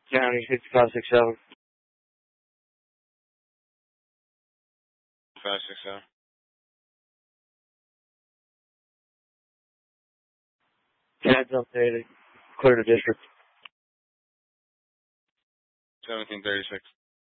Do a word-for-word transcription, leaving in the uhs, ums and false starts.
County sixty-five six seven. five six seven. Cad's updated. Clear the district. seventeen thirty-six.